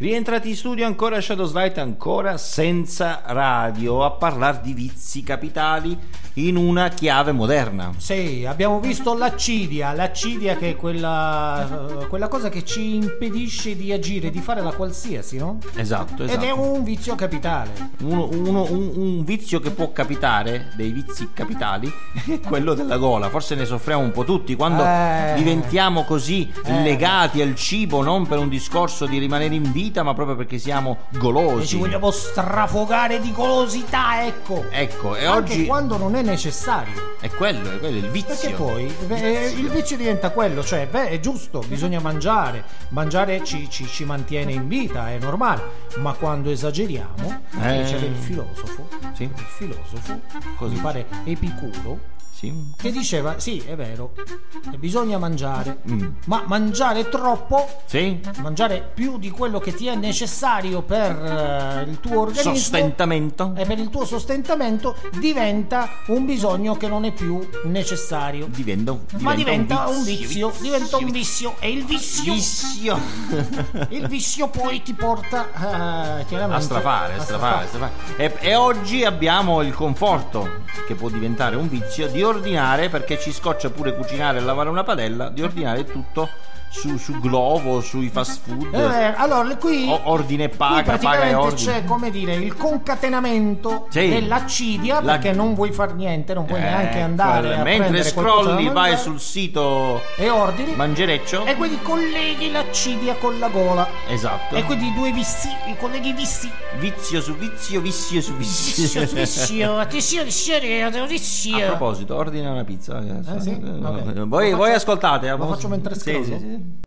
Rientrati in studio ancora Shadow Slide, ancora senza radio, a parlare di vizi capitali in una chiave moderna. Sì, abbiamo visto l'accidia che è quella cosa che ci impedisce di agire, di fare la qualsiasi, no? Esatto. Ed è un vizio capitale. Un vizio che può capitare, dei vizi capitali, è quello della gola. Forse ne soffriamo un po' tutti quando diventiamo così legati al cibo, non per un discorso di rimanere in vita, ma proprio perché siamo golosi e ci vogliamo strafogare di golosità, ecco, e anche oggi quando non è necessario. è quello il vizio, perché poi il vizio diventa quello, cioè è giusto, bisogna mangiare ci mantiene in vita, è normale, ma quando esageriamo c'era il filosofo, Così mi pare Epicuro, che diceva sì, è vero, bisogna mangiare, ma mangiare troppo, mangiare più di quello che ti è necessario per il tuo organismo, sostentamento, e per il tuo sostentamento diventa un bisogno che non è più necessario, diventa un vizio, e il vizio il vizio poi ti porta chiaramente a strafare. E oggi abbiamo il conforto, che può diventare un vizio, di ordinare, perché ci scoccia pure cucinare e lavare una padella, di ordinare tutto su Glovo, sui fast food. Allora qui ordine e paga praticamente e ordine. c'è, come dire, il concatenamento dell'accidia, perché non vuoi far niente, non puoi neanche andare a mentre scrolli, vai sul sito e ordini mangereccio, e quindi colleghi l'accidia con la gola. Esatto. E quindi due vizi, colleghi vizi. Vizio su vizio. A proposito, ordina una pizza. Sì? Voi ascoltate. Lo faccio mentre scrollo? Sì.